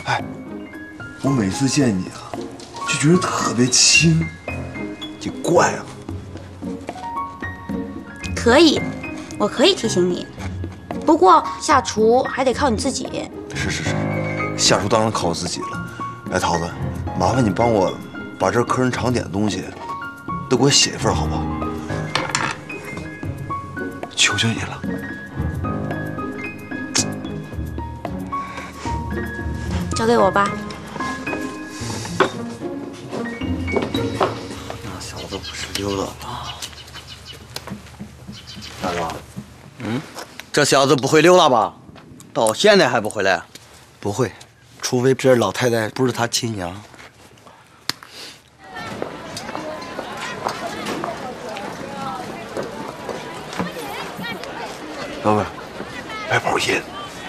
哎，我每次见你啊，就觉得特别亲，就怪啊。 可以，我可以提醒你，不过下厨还得靠你自己。 是，下厨当然靠我自己了。哎，桃子，麻烦你帮我把这客人常点的东西都给我写一份，好不好？求求你了。 交给我吧。 那小子不是溜达吧？大哥，这小子不会溜达吧？到现在还不回来？ 不会，除非这老太太不是他亲娘。 老板，来包烟。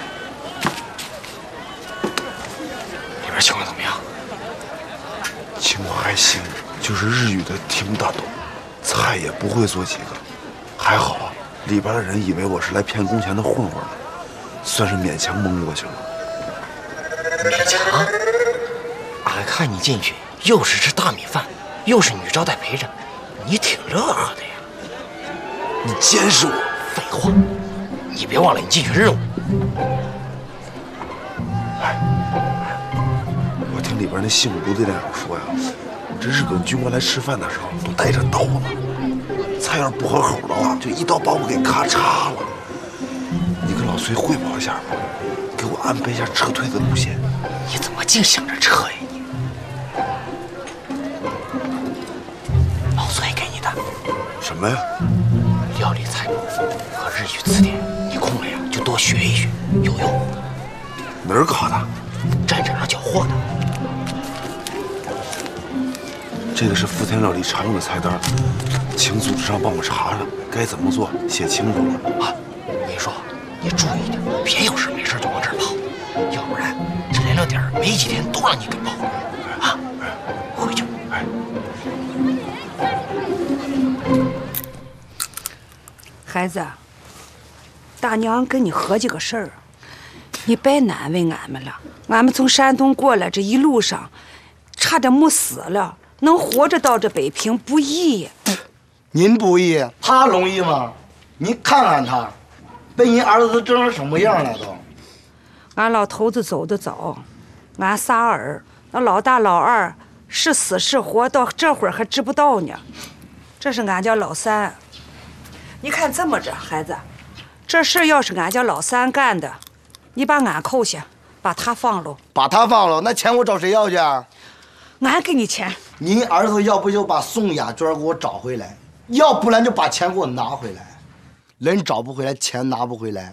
里边情况怎么样？ 情况还行，就是日语的听不大懂，菜也不会做几个。还好啊，里边的人以为我是来骗工钱的混混的，算是勉强蒙过去了。 勉强？俺看你进去又是吃大米饭，又是女招待陪着，你挺乐呵的呀。 你监视我？ 废话，你别忘了你进去任务。 我听里边那西部部队连长说呀，这日本军官来吃饭的时候都带着刀呢，菜要是不合口的话，就一刀把我给咔嚓了。你跟老崔汇报一下吧，给我安排一下撤退的路线。 你怎么净想着撤呀你？老崔给你的什么呀？ 料理菜谱和日语词典，你空了呀就多学一学，有用。 哪儿搞的？ 战场上缴获的。 这个是福田料理常用的菜单，请组织上帮我查查，该怎么做写清楚了啊！ 我跟你说，你注意点，别有事没事就往这儿跑，要不然这连了点儿没几天都让你给爆了啊！回去。 孩子，大娘跟你合计个事儿，你别难为俺们了。俺们从山东过来，这一路上差点没死了，能活着到这北平不易。 您不易，他容易吗？您看看他，被您儿子整成什么样了都。 俺老头子走得早，俺仨儿，那老大老二是死是活，到这会儿还知不道呢。这是俺家老三。你看这么着，孩子，这事要是俺家老三干的，你把俺扣下，把他放了。 把他放了，那钱我找谁要去啊？ 俺给你钱。 您儿子要不就把宋雅娟给我找回来，要不然就把钱给我拿回来。人找不回来，钱拿不回来，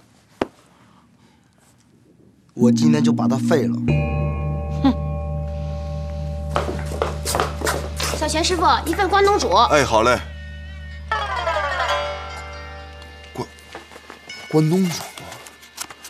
我今天就把他废了。 哼！ 小泉师傅，一份关东煮。 哎，好嘞。关东煮。